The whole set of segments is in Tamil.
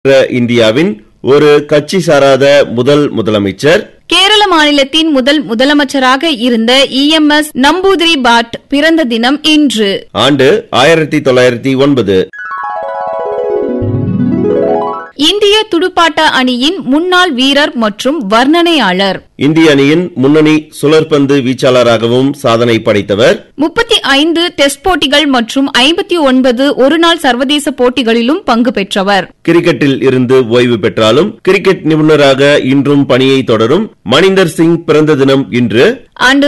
இந்தியாவின் ஒரு கட்சி சாராத முதல் முதலமைச்சர். கேரள மாநிலத்தின் முதல் முதலமைச்சராக இருந்த EMS நம்பூதிரி பாட் பிறந்த தினம் இன்று. ஆண்டு 1909. இந்திய துடுப்பாட்ட அணியின் முன்னாள் வீரர் மற்றும் வர்ணனையாளர். இந்திய அணியின் முன்னணி சுழற்பந்து வீச்சாளராகவும் சாதனை படைத்தவர். 35 டெஸ்ட் போட்டிகள் மற்றும் 59 ஒருநாள் சர்வதேச போட்டிகளிலும் பங்கு பெற்றவர். கிரிக்கெட்டில் இருந்து ஓய்வு பெற்றாலும் கிரிக்கெட் நிபுணராக இன்றும் பணியை தொடரும் மணிந்தர் சிங் பிறந்த தினம் இன்று. ஆண்டு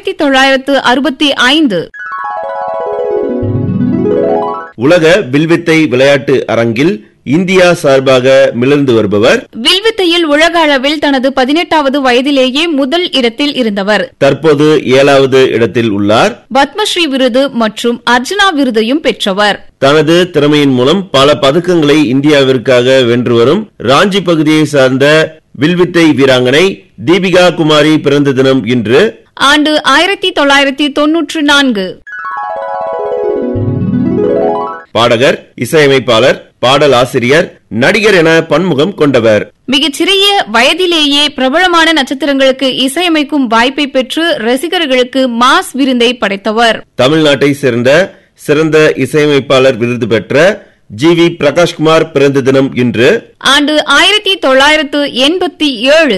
1965. உலக வில்வித்தை விளையாட்டு அரங்கில் இந்தியா சார்பாக மிளர்ந்து வருபவர். வில்வித்தையில் உலக அளவில் தனது 18வது வயதிலேயே முதல் இடத்தில் இருந்தவர். தற்போது 7வது இடத்தில் உள்ளார். பத்மஸ்ரீ விருது மற்றும் அர்ஜுனா விருதையும் பெற்றவர். தனது திறமையின் மூலம் பல பதக்கங்களை இந்தியாவிற்காக வென்று வரும் ராஞ்சி பகுதியை சார்ந்த வில்வித்தை வீராங்கனை தீபிகா குமாரி பிறந்த தினம் இன்று. ஆண்டு 1994. பாடகர், இசையமைப்பாளர், பாடல் ஆசிரியர், நடிகர் என பன்முகம் கொண்டவர். மிகச்சிறிய வயதிலேயே பிரபலமான நட்சத்திரங்களுக்கு இசையமைக்கும் வாய்ப்பை பெற்று ரசிகர்களுக்கு மாஸ் விருந்தை படைத்தவர். தமிழ்நாட்டை சேர்ந்த சிறந்த இசையமைப்பாளர் விருது பெற்ற GV பிரகாஷ்குமார் பிறந்த தினம் இன்று. ஆண்டு 1987.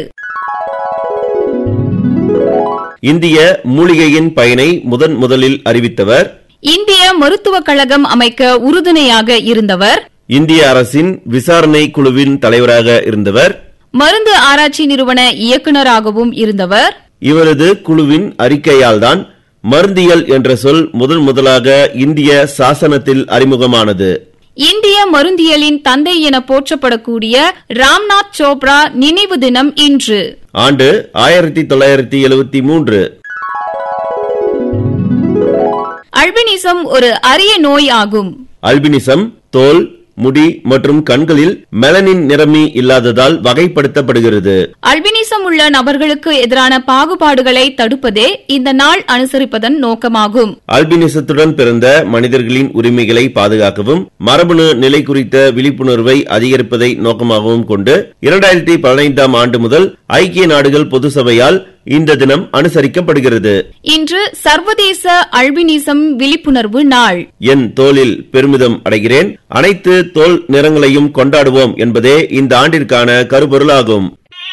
இந்திய மூலிகையின் பயனை முதலில் அறிவித்தவர். இந்திய மருத்துவக் கழகம் அமைக்க உறுதுணையாக இருந்தவர். இந்திய அரசின் விசாரணை குழுவின் தலைவராக இருந்தவர். மருந்து ஆராய்ச்சி நிறுவன இயக்குநராகவும் இருந்தவர். இவரது குழுவின் அறிக்கையால் தான் மருந்தியல் என்ற சொல் முதலாக இந்திய சாசனத்தில் அறிமுகமானது. இந்திய மருந்தியலின் தந்தை என போற்றப்படக்கூடிய ராம்நாத் சோப்ரா நினைவு தினம் இன்று. ஆண்டு 1973. அல்பினிசம் ஒரு அரிய நோய் ஆகும். அல்பினிசம் தோல், முடி மற்றும் கண்களில் மெலனின் நிறமி இல்லாததால் வகைப்படுத்தப்படுகிறது. அல்பினிசம் உள்ள நபர்களுக்கு எதிரான பாகுபாடுகளை தடுப்பதே இந்த நாள் அனுசரிப்பதன் நோக்கமாகும். அல்பினிசத்துடன் பிறந்த மனிதர்களின் உரிமைகளை பாதுகாக்கவும் மரபணு நிலை குறித்த விழிப்புணர்வை அதிகரிப்பதை நோக்கமாகவும் கொண்டு 2015ஆம் ஆண்டு முதல் ஐக்கிய நாடுகள் பொது சபையால் இந்த தினம் அனுசரிக்கப்படுகிறது. இன்று சர்வதேச அல்பினிசம் விழிப்புணர்வு நாள். என் தோலில் பெருமிதம் அடைகிறேன், அனைத்து தோல் நிறங்களையும் கொண்டாடுவோம் என்பதே இந்த ஆண்டிற்கான கருப்பொருளாகும்.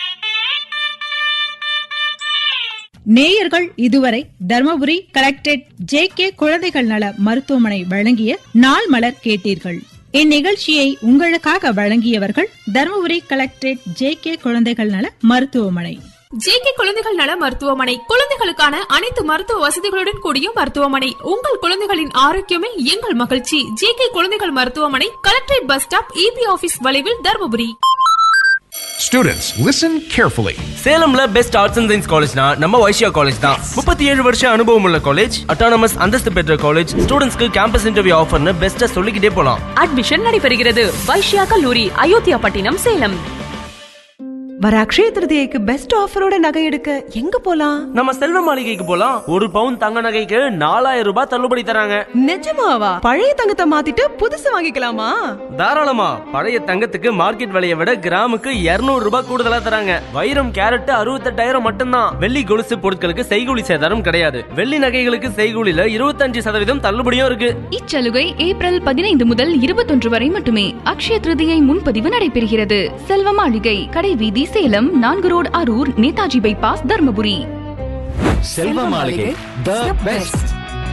நேயர்கள் இதுவரை தர்மபுரி கலெக்டரேட் JK குழந்தைகள் நல மருத்துவமனை வழங்கிய நாள் மலர் கேட்டீர்கள். இந்நிகழ்ச்சியை உங்களுக்காக வழங்கியவர்கள் தர்மபுரி கலெக்டரேட் JK குழந்தைகள் நல மருத்துவமனை. JK குழந்தைகள் நல மருத்துவமனை குழந்தைகளுக்கான அனைத்து மருத்துவ வசதிகளுடன் கூடிய மருத்துவமனை. உங்கள் குழந்தைகளின் ஆரோக்கியமே எங்கள் மகிழ்ச்சி. JK குழந்தைகள் மருத்துவமனை, collectorate bus stop, EP office வளைவில், Dharmapuri. Students, listen carefully. சேலம்ல best arts and science காலேஜ்னா நம்ம வைஷ்யா காலேஜ் தான். 37 வருஷ அனுபவம் உள்ள காலேஜ், அட்டானமஸ் அந்தஸ்து பெற்ற காலேஜ், ஸ்டூடெண்ட்ஸ்க்கு கேம்பஸ் இன்டர்வியூ ஆஃபர்னு பெஸ்ட்டா சொல்லிக்கிட்டே போலாம். அட்மிஷன் நடைபெறுகிறது. வைஷ்யா கல்லூரி, அயோத்தியா பட்டினம், சேலம். வர அக்ஷய திருதியைக்கு பெஸ்ட் ஆஃபரோட நகை எடுக்க எங்க போலாம்? நம்ம செல்வ மாளிகைக்கு போலாம். 1 பவுன் தங்க நகைக்கு 4000 ரூபாய் தள்ளுபடி தராங்க. நிஜமாவா? பழைய தங்கத்தை மாத்திட்டு புதுசு வாங்கிக்கலாமா? தாராளமா. பழைய தங்கத்துக்கு மார்க்கெட் விலையை விட கிராமுக்கு 200 ரூபாய் கூடுதலா தராங்க. வைரம் கேரட் 68,000 மட்டும்தான். வெள்ளி கொலுசு பொருட்களுக்கு செய்கூலி சேதாரம் கிடையாது. வெள்ளி நகைகளுக்கு செய்கூலில 25% தள்ளுபடியும் இருக்கு. இச்சலுகை ஏப்ரல் 15 முதல் 21 வரை மட்டுமே. அக்ஷய திருதியை முன்பதிவு நடைபெறுகிறது. செல்வ மாளிகை, கடை வீதி, சேலம், 4 ரோடு, அரூர், நேதாஜி பைபாஸ், தர்மபுரி. செல்வ மாளிகை, the best.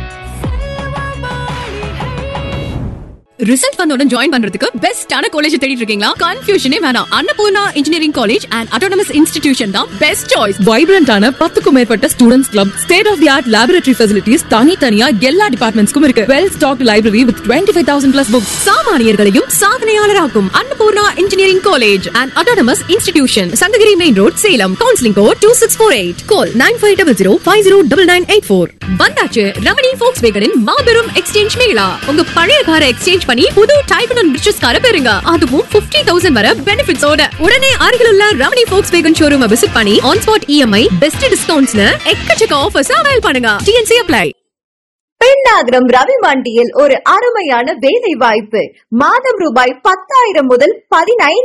ரிசல்ட் வந்தோட ஜாயின் பண்றதுக்கு பெஸ்டான காலேஜ் தேடிட்டு இருக்கீங்களா? கன்ஃபியூஷனே வேணாம். Annapurna engineering college and autonomous institution தான் பெஸ்ட் சாய்ஸ். வைப்ரண்டான 10க்கும் மேற்பட்ட students club, state of the art laboratory facilities, தனித்தனியா எல்லா டிபார்ட்மெண்ட்ஸ்க்கும் இருக்கு. Well stocked library with 25,000 plus books. சாமானியர்களையும் சாதனையாளராக்கும் Annapurna engineering college and autonomous institution, Sankagiri main road, Salem. Counselling code 2648. கால் 9500509984. வந்தாச்சு ரமணி ஃபோக்ஸ்வேகனின் மாபெரும் எக்ஸ்சேஞ்ச் மேளா. உங்க பழைய காரை எக்ஸ்சேஞ்ச் பண்ணி புது டைப் அண்ட் ரிச்சஸ் காரை பெறுங்க. அதுவும் 50,000 வரை பெனிஃபிட்ஸோட. உடனே அருகிலுள்ள ரமணி ஃபோக்ஸ்வேகன் ஷோரூமை விசிட் பண்ணி ஆன் ஸ்பாட் EMI, பெஸ்ட் டிஸ்கவுண்ட்ஸ்னு எக்கச்சக்க ஆஃபர்ஸ் அவைல் பண்ணுங்க. TNC apply. பெண்ணாகரம் ரவி மண்டியில் ஒரு அருமையான வேலை வாய்ப்பு. மாதம் ரூபாய் 10,000 முதல் 15